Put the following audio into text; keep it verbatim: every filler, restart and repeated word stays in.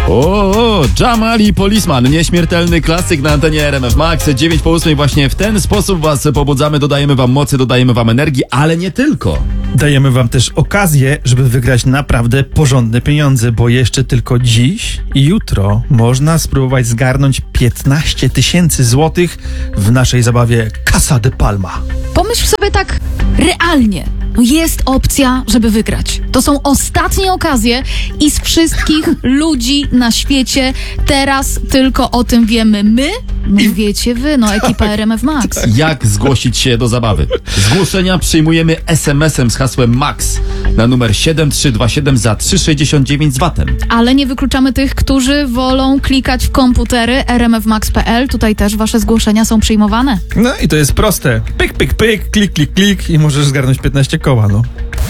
O, Jamal i Policeman, nieśmiertelny klasyk na antenie R M F Max, dziewięć po ósmej. Właśnie w ten sposób was pobudzamy, dodajemy wam mocy, dodajemy wam energii, ale nie tylko. Dajemy wam też okazję, żeby wygrać naprawdę porządne pieniądze, bo jeszcze tylko dziś i jutro można spróbować zgarnąć piętnaście tysięcy złotych w naszej zabawie Casa de Palma. Pomyśl sobie tak realnie. No jest opcja, żeby wygrać. To są ostatnie okazje i z wszystkich ludzi na świecie teraz tylko o tym wiemy my, no i wiecie wy, no ekipa R M F Max. Jak zgłosić się do zabawy? Zgłoszenia przyjmujemy es em esem z hasłem MAX na numer siedem trzy dwa siedem za trzy sześćdziesiąt dziewięć z vatem. Ale nie wykluczamy tych, którzy wolą klikać w komputery r m f max kropka p l. Tutaj też wasze zgłoszenia są przyjmowane. No i to jest proste. Pyk, pyk, pyk, klik, klik, klik i możesz zgarnąć piętnaście koła, no.